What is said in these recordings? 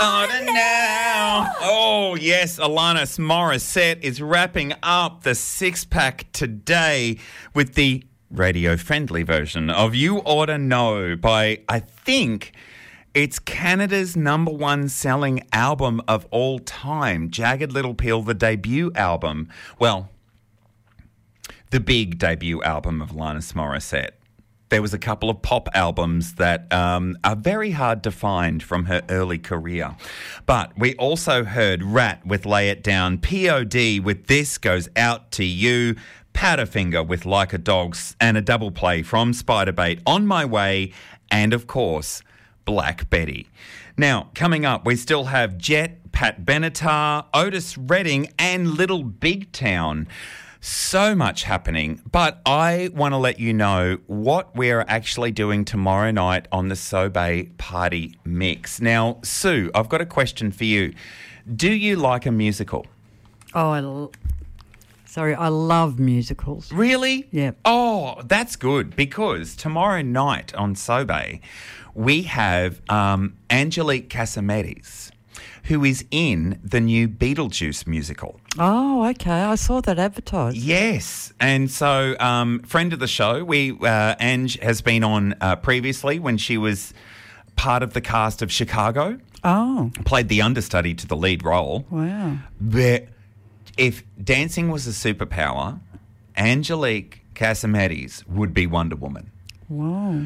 order now. Oh, yes, Alanis Morissette is wrapping up the six-pack today with the radio-friendly version of You Oughta Know by, I think, it's Canada's number one selling album of all time, Jagged Little Pill, the debut album. Well, the big debut album of Alanis Morissette. There was a couple of pop albums that are very hard to find from her early career. But we also heard Rat with Lay It Down, P.O.D. with This Goes Out to You, Powderfinger with Like a Dog, and a double play from Spiderbait, On My Way, and, of course, Black Betty. Now, coming up, we still have Jet, Pat Benatar, Otis Redding, and Little Big Town. So much happening, but I want to let you know what we're actually doing tomorrow night on the Sobey Party Mix. Now, Sue, I've got a question for you. Do you like a musical? Oh, I love musicals. Really? Yeah. Oh, that's good, because tomorrow night on Sobey, we have Angelique Cassametes, who is in the new Beetlejuice musical. Oh, okay. I saw that advertised. Yes. And so, friend of the show, Ange has been on previously when she was part of the cast of Chicago. Oh. Played the understudy to the lead role. Wow. But if dancing was a superpower, Angelique Cassametes would be Wonder Woman. Wow.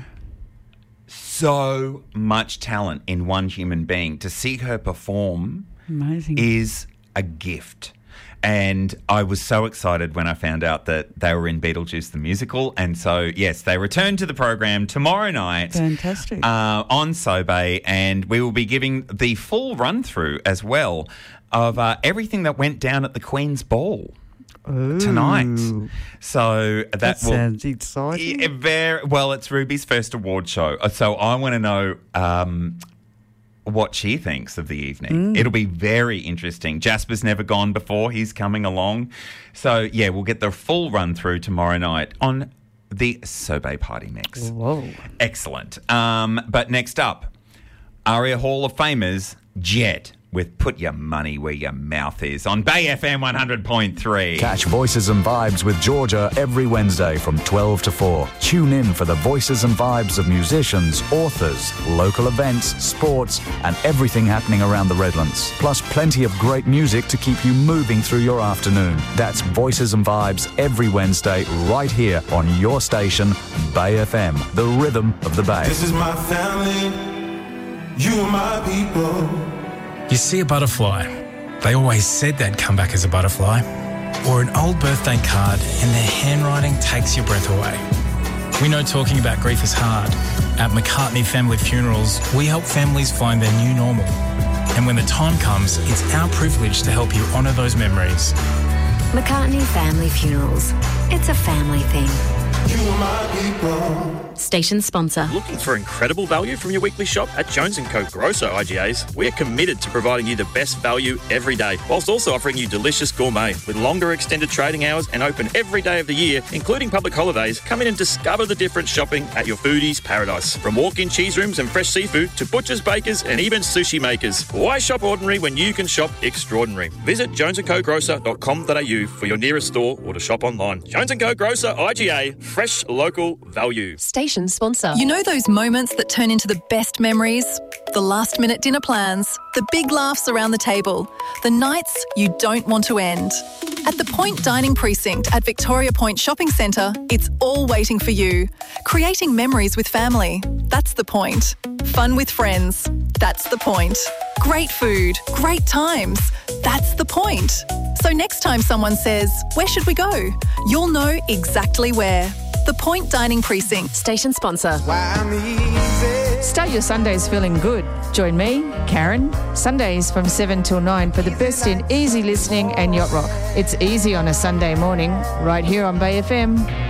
So much talent in one human being. To see her perform Amazing. is a gift. And I was so excited when I found out that they were in Beetlejuice the musical. And so, yes, they return to the program tomorrow night. Fantastic. On Sobey, and we will be giving the full run-through as well of everything that went down at the Queen's Ball. Ooh. Tonight. So that will, sounds exciting. Well, it's Ruby's first award show. So I want to know what she thinks of the evening. It'll be very interesting. Jasper's never gone before. He's coming along. So, yeah, we'll get the full run through tomorrow night on the Sobey Party Mix. Whoa. Excellent. But next up, ARIA Hall of Famers, Jet, with Put Your Money Where Your Mouth Is on Bay FM 100.3. Catch Voices and Vibes with Georgia every Wednesday from 12 to 4. Tune in for the voices and vibes of musicians, authors, local events, sports, and everything happening around the Redlands. Plus plenty of great music to keep you moving through your afternoon. That's Voices and Vibes every Wednesday right here on your station, Bay FM, the rhythm of the Bay. This is my family, you are my people. You see a butterfly. They always said they'd come back as a butterfly. Or an old birthday card and their handwriting takes your breath away. We know talking about grief is hard. At McCartney Family Funerals, we help families find their new normal. And when the time comes, it's our privilege to help you honour those memories. McCartney Family Funerals. It's a family thing. You are my people. Station sponsor. Looking for incredible value from your weekly shop? At Jones & Co. Grosso IGAs, we're committed to providing you the best value every day, whilst also offering you delicious gourmet. With longer extended trading hours and open every day of the year, including public holidays, come in and discover the difference shopping at your foodie's paradise. From walk-in cheese rooms and fresh seafood to butchers, bakers and even sushi makers. Why shop ordinary when you can shop extraordinary? Visit jonesandcogrocer.com.au for your nearest store or to shop online. Jones & Co. Grocer IGA, fresh local value. Station sponsor. You know those moments that turn into the best memories? The last-minute dinner plans, the big laughs around the table, the nights you don't want to end. At the Point Dining Precinct at Victoria Point Shopping Centre, it's all waiting for you. Creating memories with family, that's the point. Fun with friends, that's the point. Great food, great times, that's the point. So next time someone says, "Where should we go?" you'll know exactly where. The Point Dining Precinct. Station sponsor. Start your Sundays feeling good. Join me, Karen, Sundays from 7 till 9 for the best in easy listening and yacht rock. It's easy on a Sunday morning, right here on Bay FM.